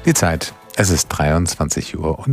Die Zeit, es ist 23:15 Uhr.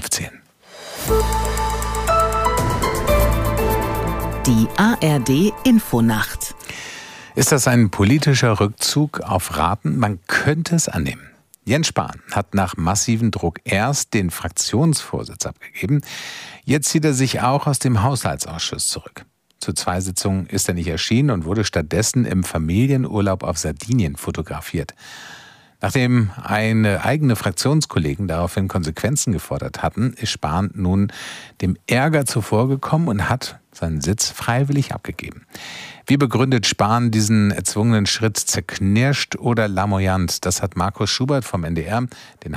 Die ARD-Infonacht. Ist das ein politischer Rückzug auf Raten? Man könnte es annehmen. Jens Spahn hat nach massivem Druck erst den Fraktionsvorsitz abgegeben. Jetzt zieht er sich auch aus dem Haushaltsausschuss zurück. Zu 2 Sitzungen ist er nicht erschienen und wurde stattdessen im Familienurlaub auf Sardinien fotografiert. Nachdem eigene Fraktionskollegen daraufhin Konsequenzen gefordert hatten, ist Spahn nun dem Ärger zuvorgekommen und hat seinen Sitz freiwillig abgegeben. Wie begründet Spahn diesen erzwungenen Schritt? Zerknirscht oder lamoyant? Das hat Markus Schubert vom NDR, den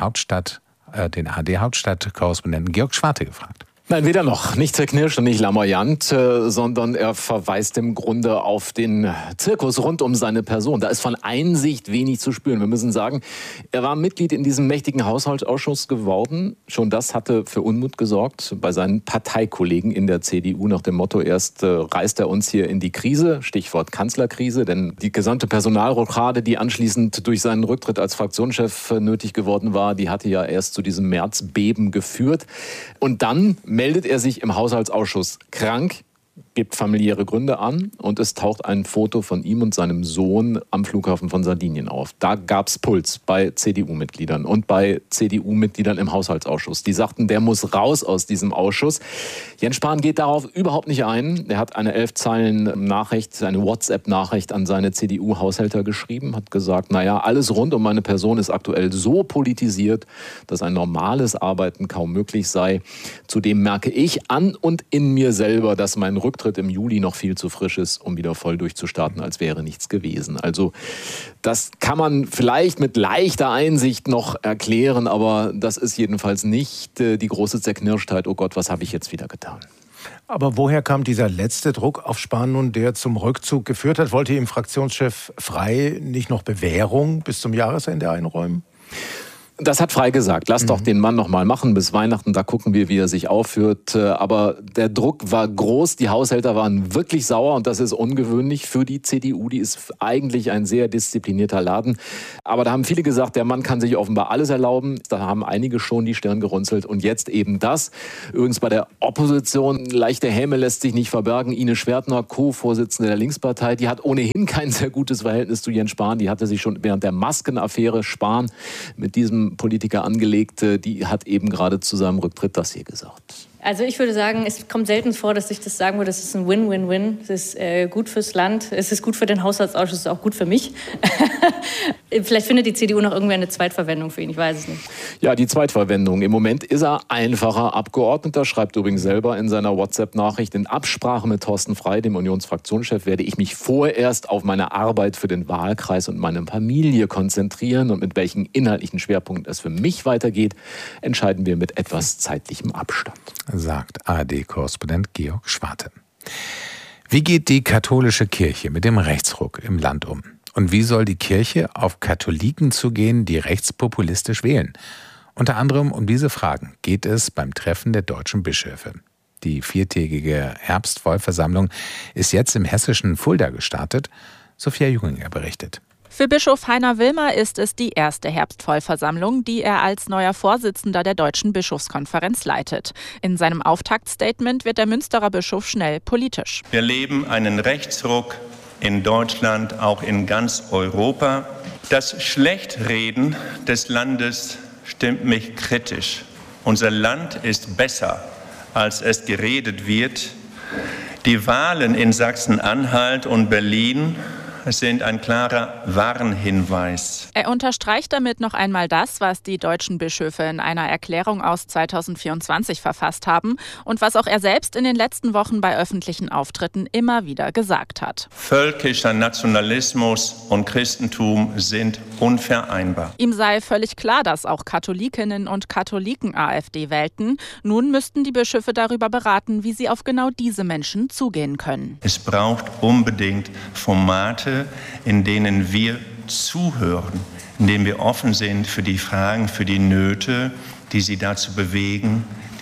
ARD-Hauptstadt-Korrespondenten Georg Schwarte gefragt. Nein, weder noch. Nicht zerknirscht und nicht lamoyant, sondern er verweist im Grunde auf den Zirkus rund um seine Person. Da ist von Einsicht wenig zu spüren. Wir müssen sagen, er war Mitglied in diesem mächtigen Haushaltsausschuss geworden. Schon das hatte für Unmut gesorgt bei seinen Parteikollegen in der CDU nach dem Motto, erst reißt er uns hier in die Krise, Stichwort Kanzlerkrise, denn die gesamte Personalrochade, die anschließend durch seinen Rücktritt als Fraktionschef nötig geworden war, die hatte ja erst zu diesem Märzbeben geführt. Und dann meldet er sich im Haushaltsausschuss krank, gibt familiäre Gründe an und es taucht ein Foto von ihm und seinem Sohn am Flughafen von Sardinien auf. Da gab es Puls bei CDU-Mitgliedern und bei CDU-Mitgliedern im Haushaltsausschuss. Die sagten, der muss raus aus diesem Ausschuss. Jens Spahn geht darauf überhaupt nicht ein. Er hat eine 11 Zeilen Nachricht, eine WhatsApp-Nachricht an seine CDU-Haushälter geschrieben, hat gesagt, naja, alles rund um meine Person ist aktuell so politisiert, dass ein normales Arbeiten kaum möglich sei. Zudem merke ich an und in mir selber, dass mein Rücktritt im Juli noch viel zu frisch ist, um wieder voll durchzustarten, als wäre nichts gewesen. Also das kann man vielleicht mit leichter Einsicht noch erklären, aber das ist jedenfalls nicht die große Zerknirschtheit, oh Gott, was habe ich jetzt wieder getan. Aber woher kam dieser letzte Druck auf Spahn nun, der zum Rückzug geführt hat? Wollte ihm Fraktionschef Frey nicht noch Bewährung bis zum Jahresende einräumen? Das hat Frey gesagt. Lass doch den Mann noch mal machen bis Weihnachten. Da gucken wir, wie er sich aufführt. Aber der Druck war groß. Die Haushälter waren wirklich sauer. Und das ist ungewöhnlich für die CDU. Die ist eigentlich ein sehr disziplinierter Laden. Aber da haben viele gesagt, der Mann kann sich offenbar alles erlauben. Da haben einige schon die Stirn gerunzelt. Und jetzt eben das. Übrigens bei der Opposition, leichte Häme lässt sich nicht verbergen. Ine Schwertner, Co-Vorsitzende der Linkspartei, die hat ohnehin kein sehr gutes Verhältnis zu Jens Spahn. Die hatte sich schon während der Maskenaffäre Spahn mit diesem Politiker angelegt, die hat eben gerade zu seinem Rücktritt das hier gesagt. Also ich würde sagen, es kommt selten vor, dass ich das sagen würde, es ist ein Win-Win-Win. Es ist gut fürs Land, es ist gut für den Haushaltsausschuss, es ist auch gut für mich. Vielleicht findet die CDU noch irgendwie eine Zweitverwendung für ihn, ich weiß es nicht. Ja, die Zweitverwendung. Im Moment ist er einfacher Abgeordneter, schreibt übrigens selber in seiner WhatsApp-Nachricht. In Absprache mit Thorsten Frey, dem Unionsfraktionschef, werde ich mich vorerst auf meine Arbeit für den Wahlkreis und meine Familie konzentrieren. Und mit welchen inhaltlichen Schwerpunkten es für mich weitergeht, entscheiden wir mit etwas zeitlichem Abstand. Sagt ARD-Korrespondent Georg Schwarte. Wie geht die katholische Kirche mit dem Rechtsruck im Land um? Und wie soll die Kirche auf Katholiken zugehen, die rechtspopulistisch wählen? Unter anderem um diese Fragen geht es beim Treffen der deutschen Bischöfe. Die 4-tägige Herbstvollversammlung ist jetzt im hessischen Fulda gestartet. Sophia Junginger berichtet. Für Bischof Heiner Wilmer ist es die erste Herbstvollversammlung, die er als neuer Vorsitzender der Deutschen Bischofskonferenz leitet. In seinem Auftaktstatement wird der Münsterer Bischof schnell politisch. Wir erleben einen Rechtsruck in Deutschland, auch in ganz Europa. Das Schlechtreden des Landes stimmt mich kritisch. Unser Land ist besser, als es geredet wird. Die Wahlen in Sachsen-Anhalt und Berlin sind ein klarer Warnhinweis. Er unterstreicht damit noch einmal das, was die deutschen Bischöfe in einer Erklärung aus 2024 verfasst haben und was auch er selbst in den letzten Wochen bei öffentlichen Auftritten immer wieder gesagt hat. Völkischer Nationalismus und Christentum sind unvereinbar. Ihm sei völlig klar, dass auch Katholikinnen und Katholiken AfD wählten. Nun müssten die Bischöfe darüber beraten, wie sie auf genau diese Menschen zugehen können. Es braucht unbedingt Formate, in denen wir zuhören, in denen wir offen sind für die Fragen, für die Nöte, die sie dazu bewegen,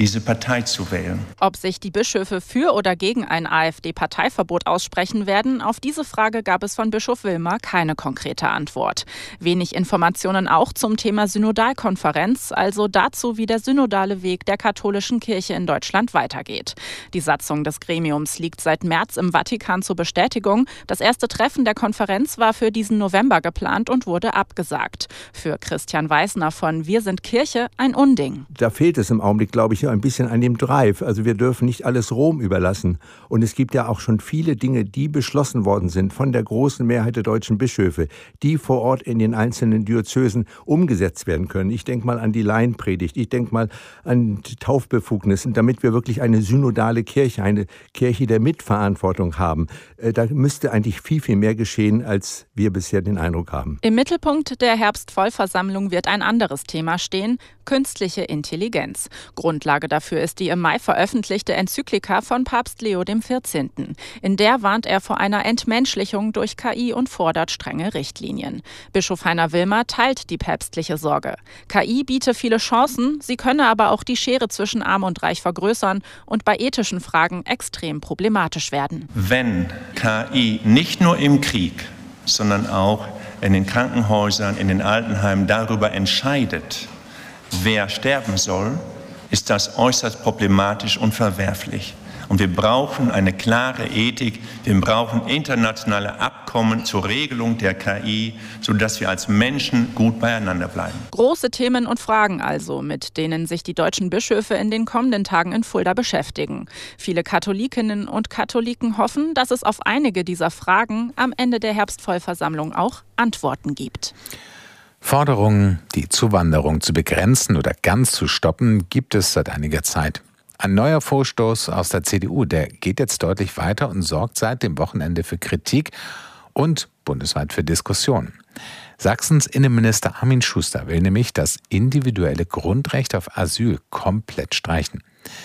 diese Partei zu wählen. Ob sich die Bischöfe für oder gegen ein AfD-Parteiverbot aussprechen werden, auf diese Frage gab es von Bischof Wilmer keine konkrete Antwort. Wenig Informationen auch zum Thema Synodalkonferenz, also dazu, wie der synodale Weg der katholischen Kirche in Deutschland weitergeht. Die Satzung des Gremiums liegt seit März im Vatikan zur Bestätigung. Das erste Treffen der Konferenz war für diesen November geplant und wurde abgesagt. Für Christian Weißner von Wir sind Kirche ein Unding. Da fehlt es im Augenblick, glaube ich, ein bisschen an dem Drive. Also wir dürfen nicht alles Rom überlassen. Und es gibt ja auch schon viele Dinge, die beschlossen worden sind von der großen Mehrheit der deutschen Bischöfe, die vor Ort in den einzelnen Diözesen umgesetzt werden können. Ich denke mal an die Laienpredigt, ich denke mal an die Taufbefugnissen, damit wir wirklich eine synodale Kirche, eine Kirche der Mitverantwortung haben. Da müsste eigentlich viel, viel mehr geschehen, als wir bisher den Eindruck haben. Im Mittelpunkt der Herbstvollversammlung wird ein anderes Thema stehen: künstliche Intelligenz. Grundlage dafür ist die im Mai veröffentlichte Enzyklika von Papst Leo XIV. In der warnt er vor einer Entmenschlichung durch KI und fordert strenge Richtlinien. Bischof Heiner Wilmer teilt die päpstliche Sorge. KI biete viele Chancen, sie könne aber auch die Schere zwischen Arm und Reich vergrößern und bei ethischen Fragen extrem problematisch werden. Wenn KI nicht nur im Krieg, sondern auch in den Krankenhäusern, in den Altenheimen darüber entscheidet, wer sterben soll, ist das äußerst problematisch und verwerflich. Und wir brauchen eine klare Ethik, wir brauchen internationale Abkommen zur Regelung der KI, sodass wir als Menschen gut beieinander bleiben. Große Themen und Fragen also, mit denen sich die deutschen Bischöfe in den kommenden Tagen in Fulda beschäftigen. Viele Katholikinnen und Katholiken hoffen, dass es auf einige dieser Fragen am Ende der Herbstvollversammlung auch Antworten gibt. Forderungen, die Zuwanderung zu begrenzen oder ganz zu stoppen, gibt es seit einiger Zeit. Ein neuer Vorstoß aus der CDU, der geht jetzt deutlich weiter und sorgt seit dem Wochenende für Kritik und bundesweit für Diskussionen. Sachsens Innenminister Armin Schuster will nämlich das individuelle Grundrecht auf Asyl komplett streichen.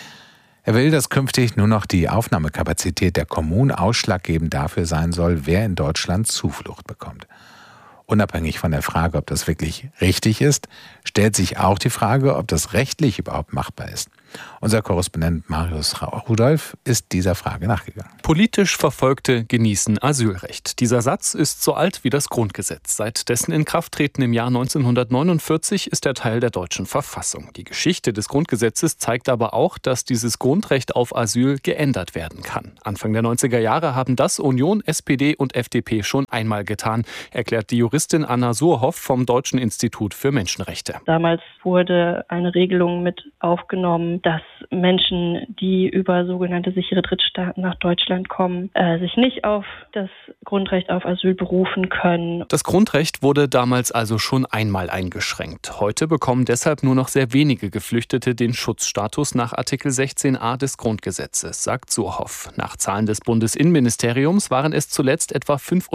Er will, dass künftig nur noch die Aufnahmekapazität der Kommunen ausschlaggebend dafür sein soll, wer in Deutschland Zuflucht bekommt. Unabhängig von der Frage, ob das wirklich richtig ist, stellt sich auch die Frage, ob das rechtlich überhaupt machbar ist. Unser Korrespondent Marius Rudolph ist dieser Frage nachgegangen. Politisch Verfolgte genießen Asylrecht. Dieser Satz ist so alt wie das Grundgesetz. Seit dessen Inkrafttreten im Jahr 1949 ist er Teil der deutschen Verfassung. Die Geschichte des Grundgesetzes zeigt aber auch, dass dieses Grundrecht auf Asyl geändert werden kann. Anfang der 90er Jahre haben das Union, SPD und FDP schon einmal getan, erklärt die Juristin Anna Surhoff vom Deutschen Institut für Menschenrechte. Damals wurde eine Regelung mit aufgenommen, dass Menschen, die über sogenannte sichere Drittstaaten nach Deutschland kommen, sich nicht auf das Grundrecht auf Asyl berufen können. Das Grundrecht wurde damals also schon einmal eingeschränkt. Heute bekommen deshalb nur noch sehr wenige Geflüchtete den Schutzstatus nach Artikel 16a des Grundgesetzes, sagt Surhoff. Nach Zahlen des Bundesinnenministeriums waren es zuletzt etwa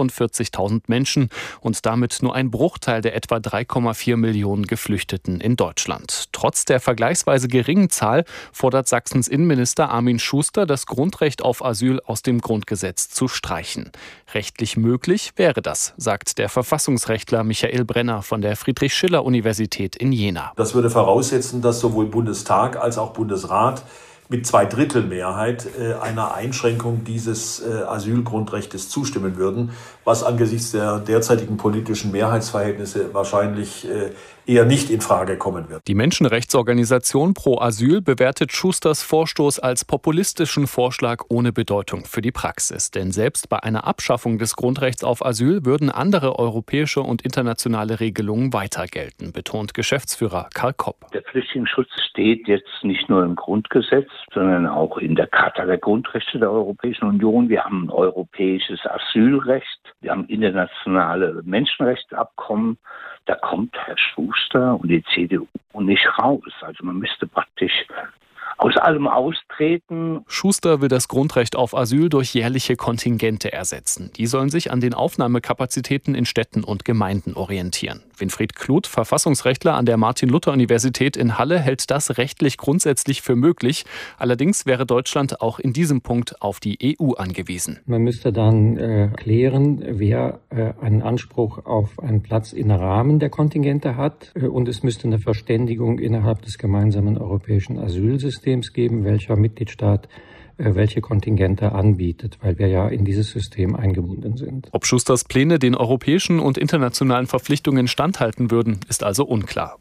45.000 Menschen und damit nur ein Bruchteil der etwa 3,4 Millionen Geflüchteten in Deutschland. Trotz der vergleichsweise geringen Zahl fordert Sachsens Innenminister Armin Schuster, das Grundrecht auf Asyl aus dem Grundgesetz zu streichen. Rechtlich möglich wäre das, sagt der Verfassungsrechtler Michael Brenner von der Friedrich-Schiller-Universität in Jena. Das würde voraussetzen, dass sowohl Bundestag als auch Bundesrat mit 2/3 Mehrheit einer Einschränkung dieses Asylgrundrechtes zustimmen würden, was angesichts der derzeitigen politischen Mehrheitsverhältnisse wahrscheinlich eher nicht in Frage kommen wird. Die Menschenrechtsorganisation Pro Asyl bewertet Schusters Vorstoß als populistischen Vorschlag ohne Bedeutung für die Praxis. Denn selbst bei einer Abschaffung des Grundrechts auf Asyl würden andere europäische und internationale Regelungen weiter gelten, betont Geschäftsführer Karl Kopp. Der Flüchtlingsschutz steht jetzt nicht nur im Grundgesetz, sondern auch in der Charta der Grundrechte der Europäischen Union. Wir haben ein europäisches Asylrecht, wir haben internationale Menschenrechtsabkommen. Da kommt Herr Schuster und die CDU nicht raus. Also man müsste praktisch aus allem austreten. Schuster will das Grundrecht auf Asyl durch jährliche Kontingente ersetzen. Die sollen sich an den Aufnahmekapazitäten in Städten und Gemeinden orientieren. Winfried Kluth, Verfassungsrechtler an der Martin-Luther-Universität in Halle, hält das rechtlich grundsätzlich für möglich. Allerdings wäre Deutschland auch in diesem Punkt auf die EU angewiesen. Man müsste dann klären, wer einen Anspruch auf einen Platz im Rahmen der Kontingente hat. Und es müsste eine Verständigung innerhalb des gemeinsamen europäischen Asylsystems Systems geben, welcher Mitgliedstaat welche Kontingente anbietet, weil wir ja in dieses System eingebunden sind. Ob Schusters Pläne den europäischen und internationalen Verpflichtungen standhalten würden, ist also unklar.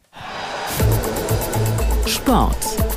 Sport.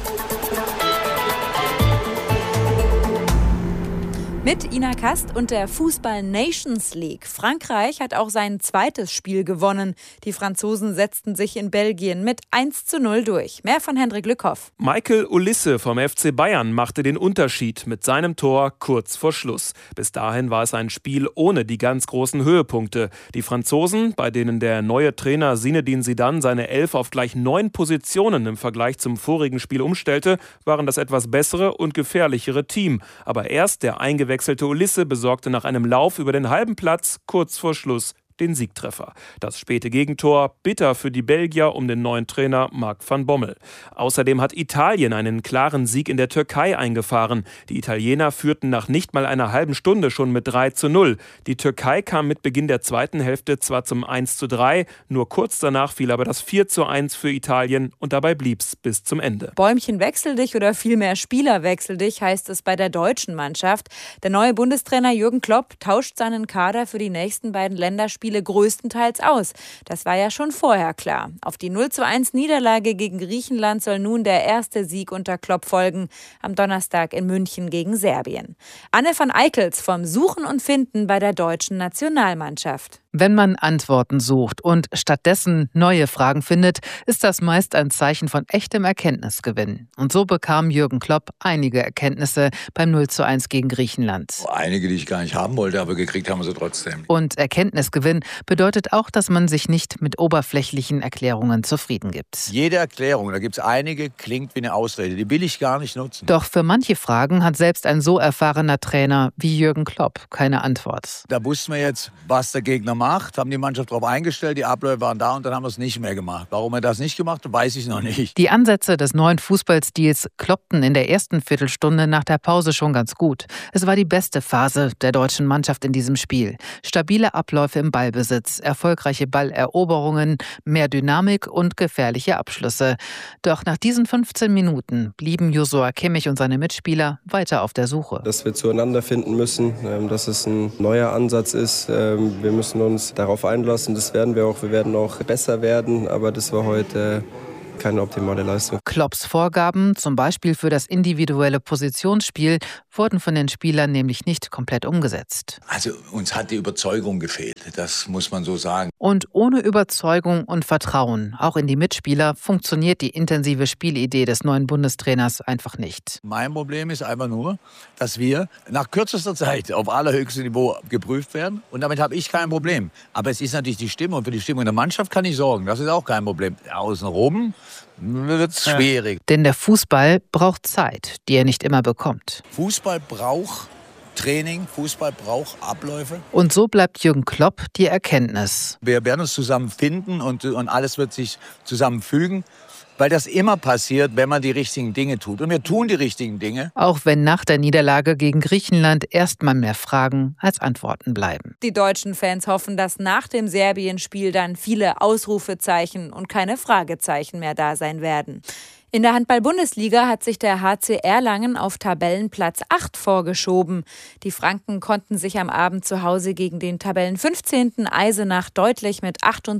Mit Ina Kast und der Fußball-Nations League. Frankreich hat auch sein zweites Spiel gewonnen. Die Franzosen setzten sich in Belgien mit 1:0 durch. Mehr von Hendrik Lückhoff. Michael Olise vom FC Bayern machte den Unterschied mit seinem Tor kurz vor Schluss. Bis dahin war es ein Spiel ohne die ganz großen Höhepunkte. Die Franzosen, bei denen der neue Trainer Zinedine Zidane seine 11 auf gleich 9 Positionen im Vergleich zum vorigen Spiel umstellte, waren das etwas bessere und gefährlichere Team. Aber erst der eingewechselte Olise besorgte nach einem Lauf über den halben Platz kurz vor Schluss den Siegtreffer. Das späte Gegentor bitter für die Belgier um den neuen Trainer Marc van Bommel. Außerdem hat Italien einen klaren Sieg in der Türkei eingefahren. Die Italiener führten nach nicht mal einer halben Stunde schon mit 3:0. Die Türkei kam mit Beginn der zweiten Hälfte zwar zum 1:3, nur kurz danach fiel aber das 4:1 für Italien und dabei blieb's bis zum Ende. Bäumchen wechsel dich oder vielmehr Spieler wechsel dich, heißt es bei der deutschen Mannschaft. Der neue Bundestrainer Jürgen Klopp tauscht seinen Kader für die nächsten beiden Länderspiele größtenteils aus. Das war ja schon vorher klar. Auf die 0:1 Niederlage gegen Griechenland soll nun der erste Sieg unter Klopp folgen, am Donnerstag in München gegen Serbien. Anne van Eickels vom Suchen und Finden bei der deutschen Nationalmannschaft. Wenn man Antworten sucht und stattdessen neue Fragen findet, ist das meist ein Zeichen von echtem Erkenntnisgewinn. Und so bekam Jürgen Klopp einige Erkenntnisse beim 0:1 gegen Griechenland. Einige, die ich gar nicht haben wollte, aber gekriegt haben wir sie trotzdem. Und Erkenntnisgewinn bedeutet auch, dass man sich nicht mit oberflächlichen Erklärungen zufrieden gibt. Jede Erklärung, da gibt es einige, klingt wie eine Ausrede. Die will ich gar nicht nutzen. Doch für manche Fragen hat selbst ein so erfahrener Trainer wie Jürgen Klopp keine Antwort. Da wussten wir jetzt, was der Gegner macht, haben die Mannschaft darauf eingestellt, die Abläufe waren da und dann haben wir es nicht mehr gemacht. Warum er das nicht gemacht hat, weiß ich noch nicht. Die Ansätze des neuen Fußballstils kloppten in der ersten Viertelstunde nach der Pause schon ganz gut. Es war die beste Phase der deutschen Mannschaft in diesem Spiel. Stabile Abläufe im Ballbesitz, erfolgreiche Balleroberungen, mehr Dynamik und gefährliche Abschlüsse. Doch nach diesen 15 Minuten blieben Joshua Kimmich und seine Mitspieler weiter auf der Suche. Dass wir zueinander finden müssen, dass es ein neuer Ansatz ist. Wir müssen uns darauf einlassen, das werden wir auch. Wir werden auch besser werden, aber das war heute keine optimale Leistung. Klopps Vorgaben, zum Beispiel für das individuelle Positionsspiel, wurden von den Spielern nämlich nicht komplett umgesetzt. Also uns hat die Überzeugung gefehlt, das muss man so sagen. Und ohne Überzeugung und Vertrauen, auch in die Mitspieler, funktioniert die intensive Spielidee des neuen Bundestrainers einfach nicht. Mein Problem ist einfach nur, dass wir nach kürzester Zeit auf allerhöchstem Niveau geprüft werden und damit habe ich kein Problem. Aber es ist natürlich die Stimmung und für die Stimmung der Mannschaft kann ich sorgen, das ist auch kein Problem. Außenrum wird es schwierig. Denn der Fußball braucht Zeit, die er nicht immer bekommt. Fußball braucht Training, Fußball braucht Abläufe. Und so bleibt Jürgen Klopp die Erkenntnis. Wir werden uns zusammen finden und alles wird sich zusammenfügen. Weil das immer passiert, wenn man die richtigen Dinge tut. Und wir tun die richtigen Dinge. Auch wenn nach der Niederlage gegen Griechenland erstmal mehr Fragen als Antworten bleiben. Die deutschen Fans hoffen, dass nach dem Serbien-Spiel dann viele Ausrufezeichen und keine Fragezeichen mehr da sein werden. In der Handball-Bundesliga hat sich der HC Erlangen auf Tabellenplatz 8 vorgeschoben. Die Franken konnten sich am Abend zu Hause gegen den Tabellen 15. Eisenach deutlich mit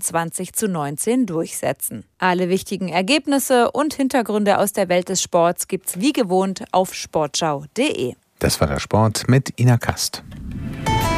28:19 durchsetzen. Alle wichtigen Ergebnisse und Hintergründe aus der Welt des Sports gibt's wie gewohnt auf sportschau.de. Das war der Sport mit Ina Kast.